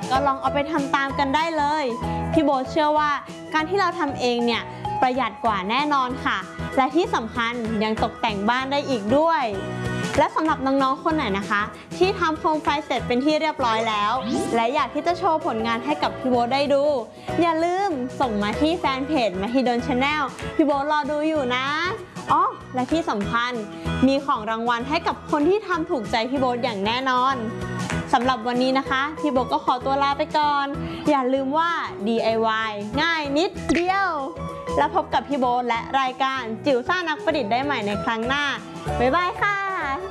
ก็ลองเอาไปทำตามกันได้เลยพี่โบ๊ทเชื่อว่าการที่เราทำเองเนี่ยประหยัดกว่าแน่นอนค่ะและที่สำคัญยังตกแต่งบ้านได้อีกด้วยและสำหรับน้องๆคนไหนนะคะที่ทำโคมไฟเสร็จเป็นที่เรียบร้อยแล้วและอยากที่จะโชว์ผลงานให้กับพี่โบ๊ทได้ดูอย่าลืมส่งมาที่แฟนเพจมหิดล Channel พี่โบ๊ทรอดูอยู่นะอ๋อและที่สำคัญมีของรางวัลให้กับคนที่ทำถูกใจพี่โบ๊ทอย่างแน่นอนสำหรับวันนี้นะคะพี่โบ๊ทก็ขอตัวลาไปก่อนอย่าลืมว่า DIY ง่ายนิดเดียวแล้วพบกับพี่โบ๊ทและรายการจิ๋วซ่านักประดิษฐ์ได้ใหม่ในครั้งหน้าบ๊ายบายค่ะ